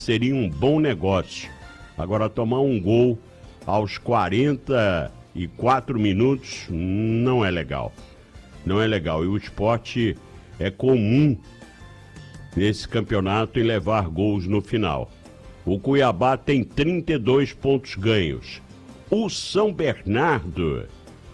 seria um bom negócio. Agora, tomar um gol aos 44 minutos não é legal. Não é legal. E o Sport é comum nesse campeonato em levar gols no final. O Cuiabá tem 32 pontos ganhos. O São Bernardo,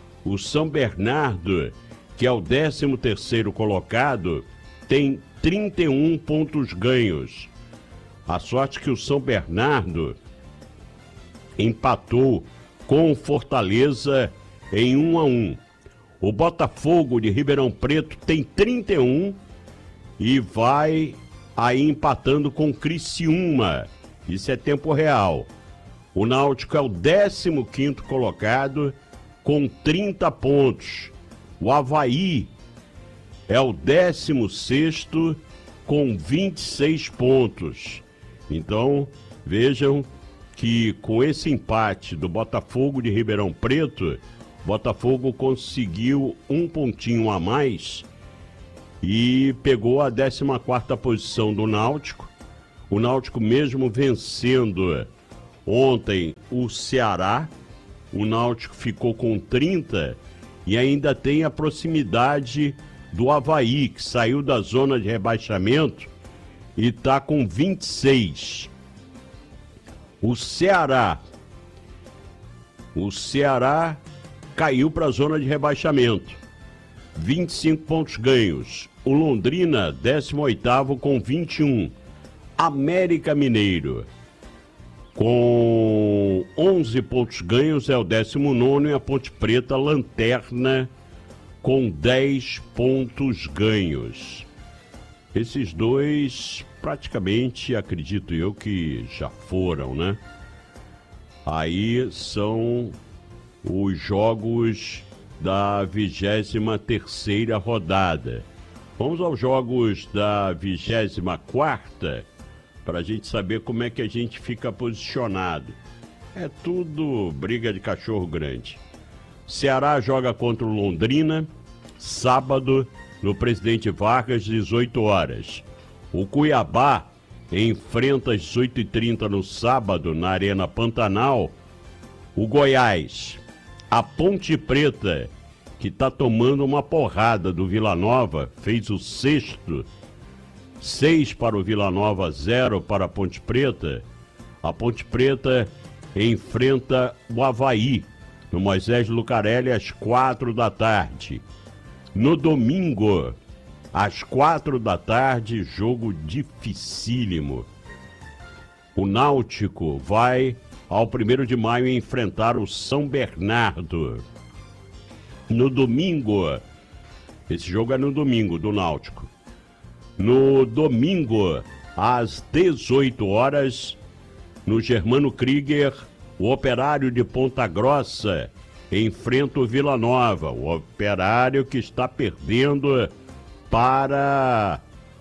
que é o 13º colocado, tem 31 pontos ganhos. A sorte que o São Bernardo empatou com o Fortaleza em 1-1. O Botafogo de Ribeirão Preto tem 31 e vai aí empatando com o Criciúma. Isso é tempo real. O Náutico é o 15º colocado com 30 pontos. O Avaí é o 16º com 26 pontos. Então, vejam que com esse empate do Botafogo de Ribeirão Preto, Botafogo conseguiu um pontinho a mais e pegou a 14ª posição do Náutico. O Náutico, mesmo vencendo ontem o Ceará, o Náutico ficou com 30 e ainda tem a proximidade do Avaí, que saiu da zona de rebaixamento e está com 26. O Ceará caiu para a zona de rebaixamento, 25 pontos ganhos. O Londrina, 18º com 21. América Mineiro, com 11 pontos ganhos, é o 19º, e a Ponte Preta, lanterna, com 10 pontos ganhos. Esses dois, praticamente, acredito eu que já foram, né? Aí são os jogos da 23ª rodada. Vamos aos jogos da 24ª, para a gente saber como é que a gente fica posicionado. É tudo briga de cachorro grande. Ceará joga contra o Londrina, sábado, no Presidente Vargas, 18 horas. O Cuiabá enfrenta às 18h30 no sábado, na Arena Pantanal, o Goiás. A Ponte Preta, que está tomando uma porrada do Vila Nova, fez o 6º, 6 para o Vila Nova, 0 para a Ponte Preta. A Ponte Preta enfrenta o Avaí, no Moisés Lucarelli, às 4 da tarde. No domingo, às 4 da tarde, jogo dificílimo. O Náutico vai ao 1º de maio enfrentar o São Bernardo. No domingo, esse jogo é no domingo do Náutico. No domingo, às 18 horas, no Germano Krieger, o Operário de Ponta Grossa enfrenta o Vila Nova. O Operário que está perdendo para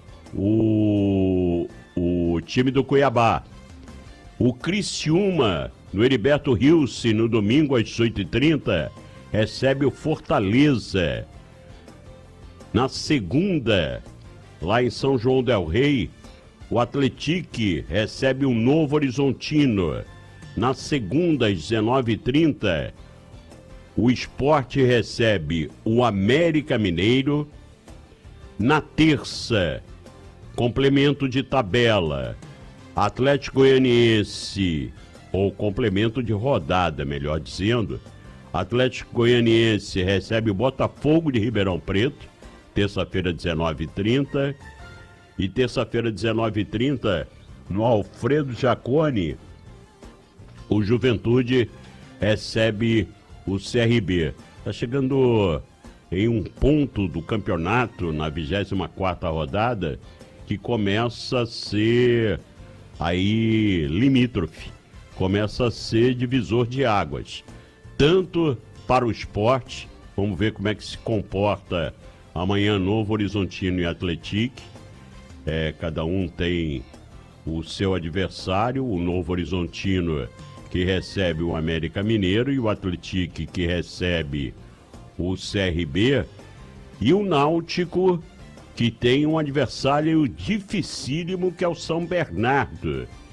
o time do Cuiabá. O Criciúma, no Heriberto Rilse, no domingo às 18h30, recebe o Fortaleza. Na segunda, lá em São João del Rei, o Atlético recebe o Novo Horizontino. Na segunda, às 19h30, o Sport recebe o América Mineiro. Na terça, complemento de tabela, Atlético Goianiense, ou complemento de rodada, melhor dizendo, Atlético Goianiense recebe o Botafogo de Ribeirão Preto, terça-feira, 19h30. E terça-feira, 19h30, no Alfredo Jaconi, o Juventude recebe o CRB. Está chegando em um ponto do campeonato, na 24ª rodada, que começa a ser aí limítrofe, começa a ser divisor de águas. Tanto para o Sport, vamos ver como é que se comporta amanhã Novo Horizontino e Atlético. Cada um tem o seu adversário, o Novo Horizontino, que recebe o América Mineiro, e o Atlético, que recebe o CRB, e o Náutico, que tem um adversário dificílimo, que é o São Bernardo.